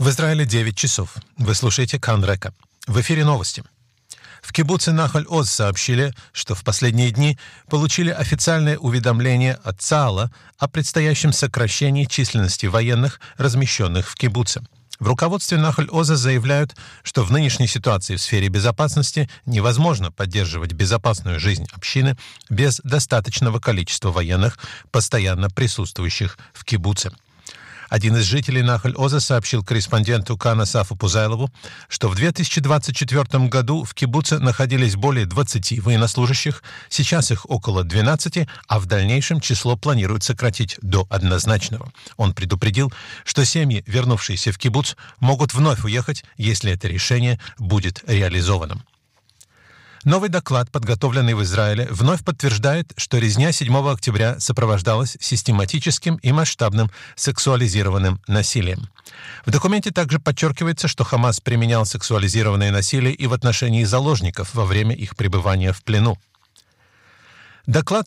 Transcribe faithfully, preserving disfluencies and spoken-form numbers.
В Израиле девять часов. Вы слушаете Кан Река. В эфире новости. В кибуце Нахаль-Оз сообщили, что в последние дни получили официальное уведомление от ЦААЛа о предстоящем сокращении численности военных, размещенных в кибуце. В руководстве Нахаль-Оза заявляют, что в нынешней ситуации в сфере безопасности невозможно поддерживать безопасную жизнь общины без достаточного количества военных, постоянно присутствующих в кибуце. Один из жителей Нахаль-Оза сообщил корреспонденту Кан Асафу Пузайлову, что в две тысячи двадцать четвёртом году в кибуце находились более двадцати военнослужащих, сейчас их около двенадцати, а в дальнейшем число планируют сократить до однозначного. Он предупредил, что семьи, вернувшиеся в кибуц, могут вновь уехать, если это решение будет реализовано. Новый доклад, подготовленный в Израиле, вновь подтверждает, что резня седьмого октября сопровождалась систематическим и масштабным сексуализированным насилием. В документе также подчеркивается, что Хамас применял сексуализированное насилие и в отношении заложников во время их пребывания в плену. Доклад